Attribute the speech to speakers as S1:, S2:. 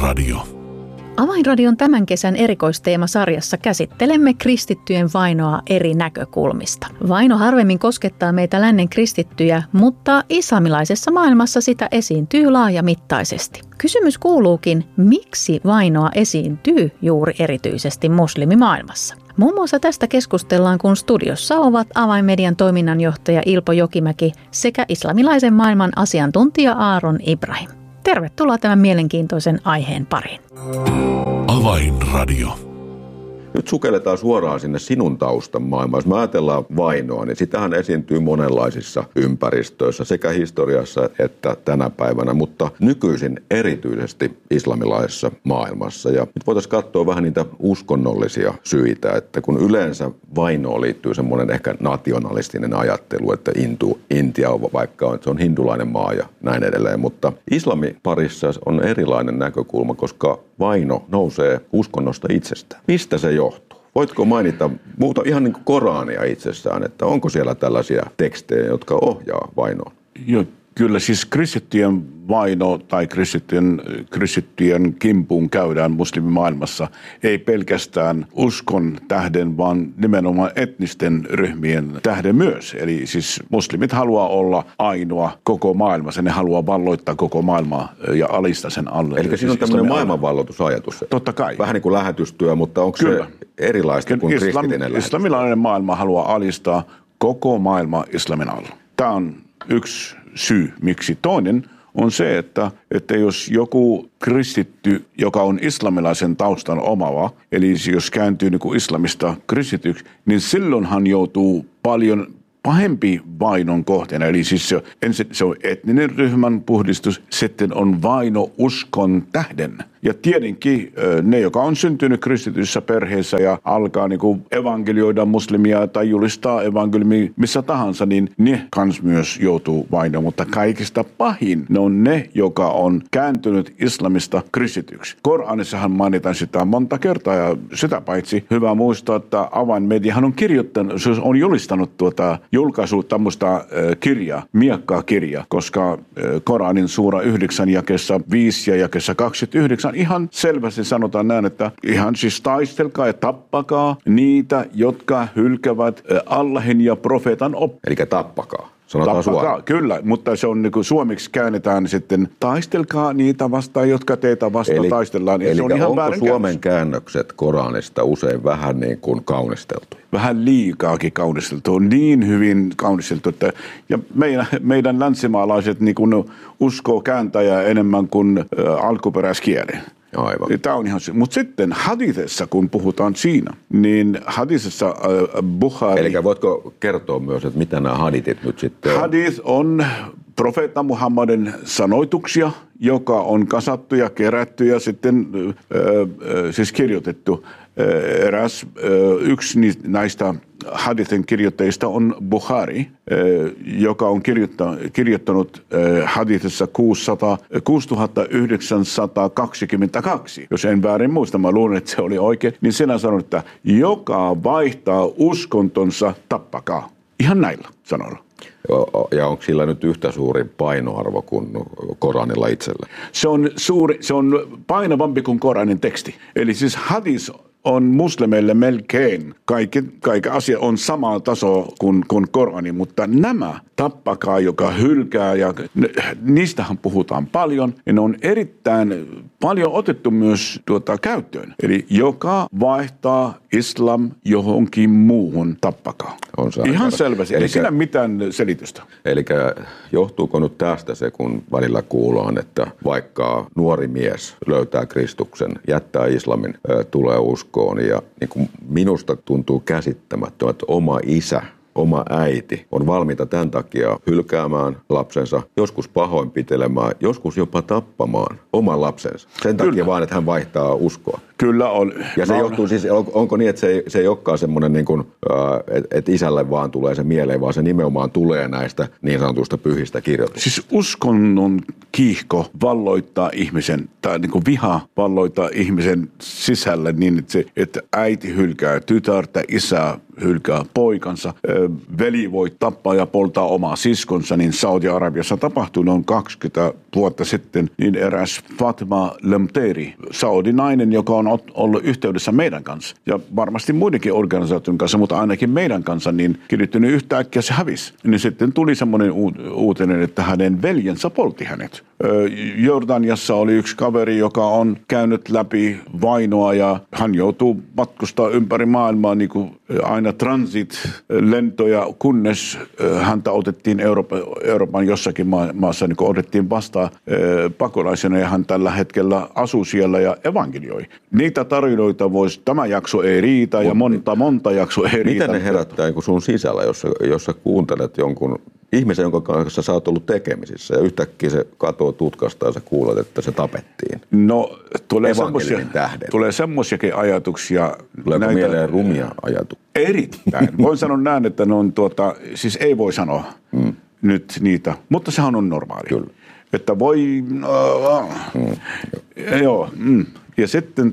S1: Avainradio.
S2: Avainradion tämän kesän erikoisteemasarjassa käsittelemme kristittyjen vainoa eri näkökulmista. Vaino harvemmin koskettaa meitä lännen kristittyjä, mutta islamilaisessa maailmassa sitä esiintyy laajamittaisesti. Kysymys kuuluukin, miksi vainoa esiintyy juuri erityisesti muslimimaailmassa? Muun muassa tästä keskustellaan, kun studiossa ovat Avainmedian toiminnanjohtaja Ilpo Jokimäki sekä islamilaisen maailman asiantuntija Aaron Ibrahim. Tervetuloa tämän mielenkiintoisen aiheen pariin.
S1: Avainradio.
S3: Nyt sukelletaan suoraan sinne sinun taustan maailmaan. Jos me ajatellaan vainoa, niin sitähän esiintyy monenlaisissa ympäristöissä, sekä historiassa että tänä päivänä, mutta nykyisin erityisesti islamilaisessa maailmassa. Ja nyt voitaisiin katsoa vähän niitä uskonnollisia syitä, että kun yleensä vainoon liittyy semmoinen ehkä nationalistinen ajattelu, että Intia on vaikka se on hindulainen maa ja näin edelleen, mutta islamin parissa on erilainen näkökulma, koska vaino nousee uskonnosta itsestään. Mistä se johtuu? Voitko mainita muuta ihan niin kuin Korania itsessään, että onko siellä tällaisia tekstejä, jotka ohjaa vainoon?
S4: Joo, kyllä siis kristittyjen vaino tai kristittyjen kimpuun käydään muslimimaailmassa ei pelkästään uskon tähden, vaan nimenomaan etnisten ryhmien tähden myös. Eli siis muslimit haluaa olla ainoa koko maailmassa, ne haluaa valloittaa koko maailmaa ja alistaa sen alle.
S3: Eli siinä on tämmöinen maailmanvalloitusajatus.
S4: Totta kai.
S3: Vähän niin kuin lähetystyö, mutta onko se erilaista kuin kristitinen lähetys?
S4: Islamilainen maailma haluaa alistaa koko maailma islamin alla. Tämä on yksi syy, miksi. Toinen on se, että jos joku kristitty, joka on islamilaisen taustan omava, eli jos kääntyy niin kuin islamista kristityksi, niin silloin hän joutuu paljon pahempi vainon kohteena. Eli siis se on etninen ryhmän puhdistus, sitten on vaino uskon tähden. Ja tietenkin ne, joka on syntynyt kristityssä perheessä ja alkaa niin kuin evankelioida muslimia tai julistaa evankeliumia missä tahansa, niin ne kans myös joutuu vainoon. Mutta kaikista pahin ne on ne, joka on kääntynyt islamista kristityksi. Koranissahan mainitaan sitä monta kertaa ja sitä paitsi hyvä muistaa, että Avainmediahan on kirjoittanut, se on julistanut julkaisu tämmöistä kirjaa, miekkaa kirjaa, koska Koranin suura 9 jakeessa 5 ja jakeessa 29 ihan selvästi sanotaan näin, että ihan siis taistelkaa ja tappakaa niitä, jotka hylkävät Allahin ja profeetan oppia.
S3: Eli tappakaa. Sanotaan suoraan.
S4: Kyllä, mutta se on niin kuin suomeksi käännetään sitten taistelkaa niitä vastaan, jotka teitä vastaan taistellaan.
S3: Eli
S4: se on ihan
S3: onko Suomen käännökset Koranista usein vähän niin kuin kaunisteltu?
S4: Vähän liikaakin kaunisteltu. On niin hyvin kaunisteltu, että ja meidän länsimaalaiset niin kuin uskoo kääntäjää enemmän kuin alkuperäiskieleen.
S3: Aivan.
S4: Tämä on ihan se. Mutta sitten hadithissa, kun puhutaan siinä, niin hadithissa Bukhari...
S3: Eli voitko kertoa myös, että mitä nämä hadithit nyt sitten on?
S4: Hadith on profeetta Muhammadin sanoituksia, joka on kasattu ja kerätty ja sitten siis kirjoitettu. Yksi näistä hadithin kirjoittajista on Bukhari, joka on kirjoittanut hadithissa 6922. Jos en väärin muista, mä luulen, että se oli oikein, niin sinä sanot, että joka vaihtaa uskontonsa, tappakaa. Ihan näillä sanoilla.
S3: Ja onko sillä nyt yhtä suuri painoarvo kuin Koranilla itsellä?
S4: Se on painavampi kuin Koranin teksti. Eli siis hadis on muslimeille melkein. Kaikki asia on samaa tasoa kuin Korani, mutta nämä tappakaa, joka hylkää, ja niistähän puhutaan paljon, ja ne on erittäin paljon otettu myös käyttöön. Eli joka vaihtaa islam johonkin muuhun, tappakaa. Ihan selvästi, ei siinä mitään selitystä.
S3: Eli johtuuko nyt tästä se, kun välillä kuullaan, että vaikka nuori mies löytää Kristuksen, jättää islamin, tulee uskoon, ja niin kuin minusta tuntuu käsittämättömän, että oma isä, oma äiti on valmiita tämän takia hylkäämään lapsensa, joskus pahoinpitelemään, joskus jopa tappamaan oman lapsensa. Sen takia vaan, että hän vaihtaa uskoa.
S4: Kyllä on.
S3: Ja se johtuu siis, onko niin, että se ei olekaan semmoinen, niin kuin, että isälle vaan tulee se mieleen, vaan se nimenomaan tulee näistä niin sanotusta pyhistä kirjoituksista.
S4: Siis uskonnon kiihko valloittaa ihmisen, tai niin kuin viha valloittaa ihmisen sisällä niin, että äiti hylkää tytärtä, isä hylkää poikansa. Veli voi tappaa ja poltaa omaa siskonsa, niin Saudi-Arabiassa tapahtui noin 20 vuotta sitten, niin eräs Fatma Lemteri, saudi-nainen, joka on ollut yhteydessä meidän kanssa ja varmasti muidenkin organisaation kanssa, mutta ainakin meidän kanssa, niin kirjoittanut yhtäkkiä se hävisi. Niin sitten tuli semmoinen uutinen, että hänen veljensä poltti hänet. Jordaniassa oli yksi kaveri, joka on käynyt läpi vainoa ja hän joutuu matkustaa ympäri maailmaa niin kuin aina transit-lentoja, kunnes häntä otettiin Euroopan jossakin maassa, niin kuin otettiin vastaan pakolaisena ja hän tällä hetkellä asuu siellä ja evankelioi. Niitä tarinoita tämä jakso ei riitä ja monta jakso ei riitä.
S3: Miten ne herättää kun sun sisällä, jos sä kuuntelet jonkun ihmisen, jonka kanssa sä oot ollut tekemisissä ja yhtäkkiä se katoo tutkasta ja sä kuulet, että se tapettiin?
S4: No, tulee semmoisiakin ajatuksia.
S3: Tuleeko mieleen rumia ajatuksia?
S4: Erittäin. Voin sanoa näin, että ne on siis ei voi sanoa nyt niitä, mutta sehän on normaali.
S3: Kyllä.
S4: Että voi, joo. Ja sitten